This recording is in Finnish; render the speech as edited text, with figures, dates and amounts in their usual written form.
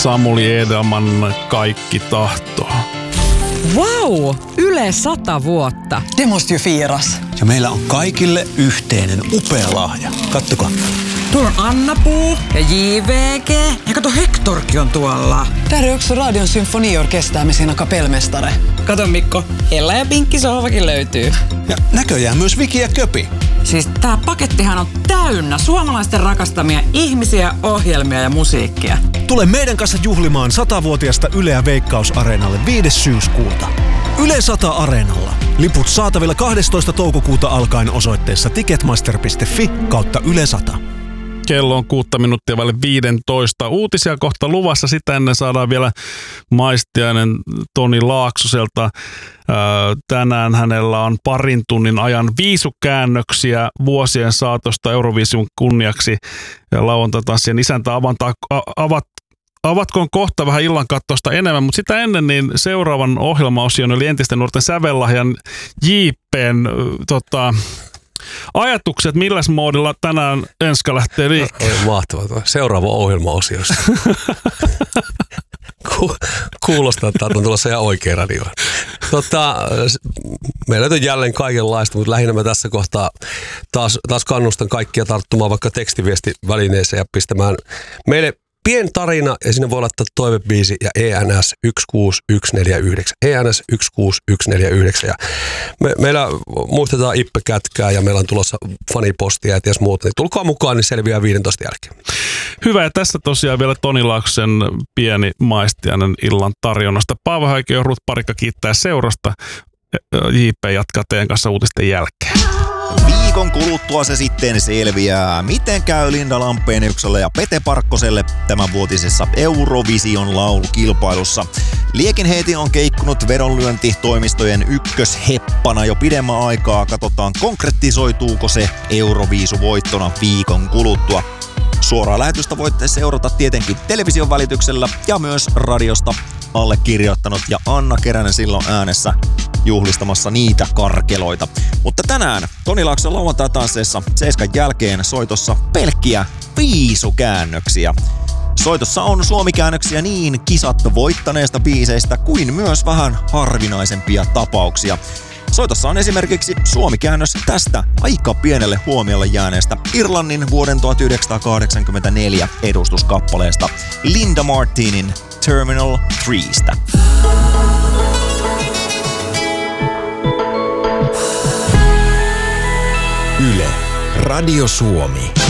Samuli Edelman Kaikki tahtoo. Wow! Yle 100 vuotta. Det måste ju firas. Ja meillä on kaikille yhteinen upea lahja. Kattokaa. Tuolla on Anna-Puu ja JVG. Ja kato, Hectorkin on tuolla. Där är också Radion symfoniorkester med sina kapellmästare. Kato Mikko, Ella ja Pinkki sohvakin löytyy. Ja näköjään myös Viki ja Köpi. Siis tää pakettihan on täynnä suomalaisten rakastamia ihmisiä, ohjelmia ja musiikkia. Tule meidän kanssa juhlimaan 100-vuotiasta Yleä Veikkaus-areenalle 5. syyskuuta. Yle 100 Areenalla. Liput saatavilla 12. toukokuuta alkaen osoitteessa ticketmaster.fi/Yle 100. Kello on 6 minuuttia vaille 15. Uutisia kohta luvassa. Sitä ennen saadaan vielä maistiainen Toni Laaksoselta. Tänään hänellä on parin tunnin ajan viisukäännöksiä vuosien saatosta Euroviisun kunniaksi. Ja lauantatanssien isäntä avatkoon kohta vähän illan kattosta enemmän, mutta sitä ennen niin seuraavan ohjelmaosion oli entisten nuorten sävellahjan JP:n ajatukset, milläs moodilla tänään Enska lähtee liikkeelle? Mahtavaa. Seuraava ohjelmaosio. Kuulostaa, että on tulossa ihan oikea radio. Meillä on jälleen kaikenlaista, mutta lähinnä mä tässä kohtaa taas kannustan kaikkia tarttumaan vaikka tekstiviestivälineeseen ja pistämään meille pieni tarina ja sinne voi laittaa toivebiisi ja ENS 16149. ENS 16149. Ja meillä muistetaan Ippe Kätkää ja meillä on tulossa fanipostia ja ties muuta. Niin tulkaa mukaan, niin selviää 15 jälkeen. Hyvä, ja tässä tosiaan vielä Toni Laaksosen pieni maistiainen illan tarjonnasta. Paavo Häikö ja Ruth Parikka kiittää seurasta. JP jatkaa teidän kanssa uutisten jälkeen. Viikon kuluttua se sitten selviää, miten käy Linda Lampeenykselle ja Pete Parkkoselle tämänvuotisessa Eurovision laulukilpailussa. Liekinheiti on keikkunut vedonlyöntitoimistojen ykkösheppana jo pidemmän aikaa. Katsotaan, konkretisoituuko se Euroviisuvoittona viikon kuluttua. Suoraa lähetystä voitte seurata tietenkin television välityksellä ja myös radiosta. Allekirjoittanut ja Anna Keränen silloin äänessä juhlistamassa niitä karkeloita. Mutta tänään Toni Laakson lauantai-tansseissa 7 jälkeen soitossa pelkkiä viisukäännöksiä. Soitossa on suomikäännöksiä niin kisat voittaneista biiseistä kuin myös vähän harvinaisempia tapauksia. Soitossa on esimerkiksi suomikäännös tästä aika pienelle huomiolle jääneestä Irlannin vuoden 1984 edustuskappaleesta Linda Martinin Terminal 3:stä. Yle, Radio Suomi.